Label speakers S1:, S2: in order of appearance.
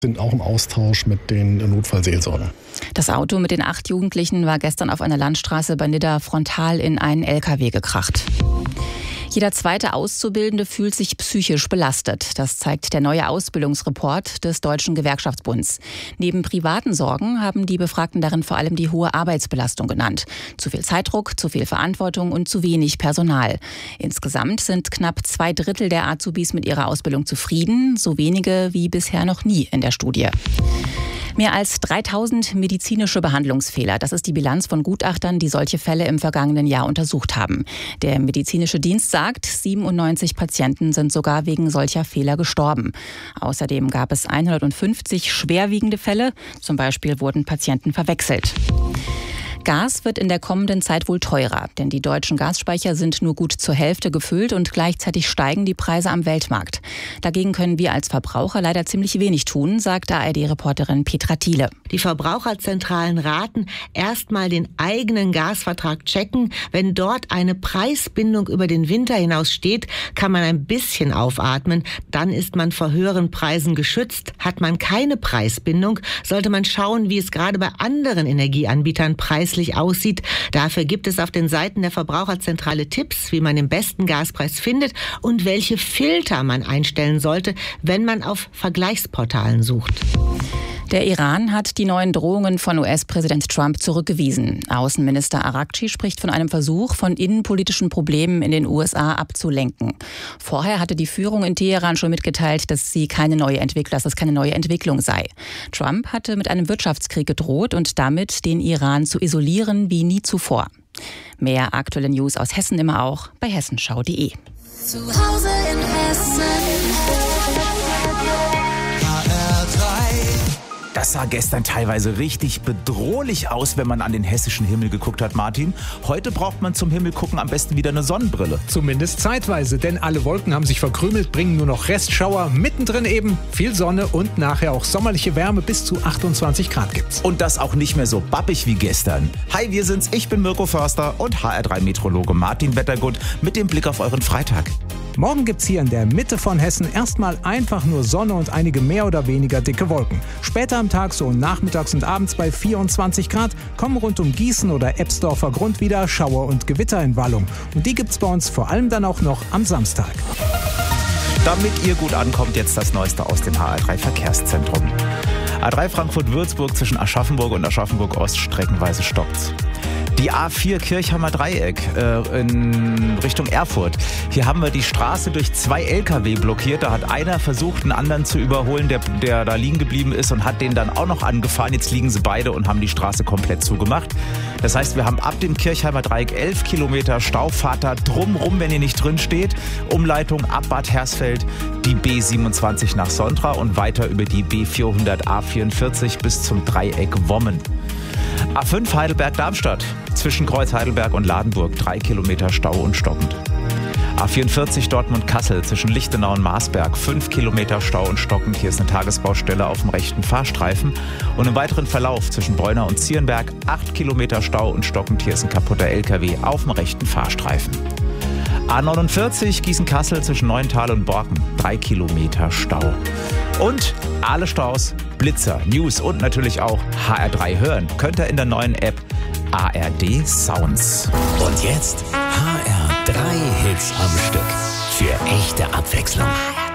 S1: Sind auch im Austausch mit den Notfallseelsorgern.
S2: Das Auto mit den 8 Jugendlichen war gestern auf einer Landstraße bei Nidda frontal in einen LKW gekracht. Jeder zweite Auszubildende fühlt sich psychisch belastet. Das zeigt der neue Ausbildungsreport des Deutschen Gewerkschaftsbunds. Neben privaten Sorgen haben die Befragten darin vor allem die hohe Arbeitsbelastung genannt. Zu viel Zeitdruck, zu viel Verantwortung und zu wenig Personal. Insgesamt sind knapp 2/3 der Azubis mit ihrer Ausbildung zufrieden, so wenige wie bisher noch nie in der Studie. Mehr als 3000 medizinische Behandlungsfehler. Das ist die Bilanz von Gutachtern, die solche Fälle im vergangenen Jahr untersucht haben. Der medizinische Dienst sagt, 97 Patienten sind sogar wegen solcher Fehler gestorben. Außerdem gab es 150 schwerwiegende Fälle. Zum Beispiel wurden Patienten verwechselt. Gas wird in der kommenden Zeit wohl teurer, denn die deutschen Gasspeicher sind nur gut zur Hälfte gefüllt und gleichzeitig steigen die Preise am Weltmarkt. Dagegen können wir als Verbraucher leider ziemlich wenig tun, sagt ARD-Reporterin Petra Thiele.
S3: Die Verbraucherzentralen raten, erstmal den eigenen Gasvertrag checken. Wenn dort eine Preisbindung über den Winter hinaus steht, kann man ein bisschen aufatmen. Dann ist man vor höheren Preisen geschützt. Hat man keine Preisbindung, sollte man schauen, wie es gerade bei anderen Energieanbietern preislich aussieht. Dafür gibt es auf den Seiten der Verbraucherzentrale Tipps, wie man den besten Gaspreis findet und welche Filter man einstellen sollte, wenn man auf Vergleichsportalen sucht.
S2: Der Iran hat die neuen Drohungen von US-Präsident Trump zurückgewiesen. Außenminister Araghchi spricht von einem Versuch, von innenpolitischen Problemen in den USA abzulenken. Vorher hatte die Führung in Teheran schon mitgeteilt, dass es keine neue Entwicklung sei. Trump hatte mit einem Wirtschaftskrieg gedroht und damit den Iran zu isolieren wie nie zuvor. Mehr aktuelle News aus Hessen immer auch bei hessenschau.de.
S4: Zu Hause in Hessen.
S5: Das sah gestern teilweise richtig bedrohlich aus, wenn man an den hessischen Himmel geguckt hat, Martin. Heute braucht man zum Himmel gucken am besten wieder eine Sonnenbrille.
S6: Zumindest zeitweise, denn alle Wolken haben sich verkrümelt, bringen nur noch Restschauer. Mittendrin eben viel Sonne und nachher auch sommerliche Wärme, bis zu 28 Grad gibt's.
S5: Und das auch nicht mehr so bappig wie gestern. Hi, wir sind's, ich bin Mirko Förster und HR3-Meteorologe Martin Wettergut mit dem Blick auf euren Freitag.
S6: Morgen gibt's hier in der Mitte von Hessen erstmal einfach nur Sonne und einige mehr oder weniger dicke Wolken. Später am Tag, so nachmittags und abends bei 24 Grad, kommen rund um Gießen oder Ebsdorfer Grund wieder Schauer und Gewitter in Wallung. Und die gibt's bei uns vor allem dann auch noch am Samstag.
S5: Damit ihr gut ankommt, jetzt das Neueste aus dem HR3 Verkehrszentrum. A3 Frankfurt-Würzburg zwischen Aschaffenburg und Aschaffenburg-Ost streckenweise stockt's. Die A4 Kirchheimer Dreieck in Richtung Erfurt. Hier haben wir die Straße durch 2 LKW blockiert. Da hat einer versucht, einen anderen zu überholen, der da liegen geblieben ist und hat den dann auch noch angefahren. Jetzt liegen sie beide und haben die Straße komplett zugemacht. Das heißt, wir haben ab dem Kirchheimer Dreieck 11 Kilometer Stau. Fahrt da drumrum, wenn ihr nicht drin steht. Umleitung ab Bad Hersfeld, die B27 nach Sontra und weiter über die B400 A44 bis zum Dreieck Wommen. A5 Heidelberg-Darmstadt zwischen Kreuz Heidelberg und Ladenburg 3 Kilometer Stau und stockend. A44 Dortmund-Kassel zwischen Lichtenau und Marsberg 5 Kilometer Stau und stockend. Hier ist eine Tagesbaustelle auf dem rechten Fahrstreifen. Und im weiteren Verlauf zwischen Beuna und Zierenberg 8 Kilometer Stau und stockend. Hier ist ein kaputter LKW auf dem rechten Fahrstreifen. A49 Gießen-Kassel zwischen Neuental und Borken 3 Kilometer Stau. Und alle Staus, Blitzer, News und natürlich auch HR3 hören könnt ihr in der neuen App ARD Sounds.
S7: Und jetzt HR3 Hits am Stück. Für echte Abwechslung.